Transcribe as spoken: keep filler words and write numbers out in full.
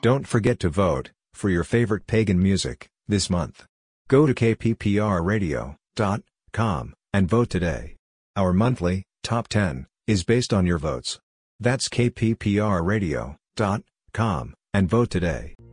Don't forget to vote for your favorite pagan music this month. Go to k p p r radio dot com and vote today. Our monthly Top ten is based on your votes. That's k p p r radio dot com and vote today.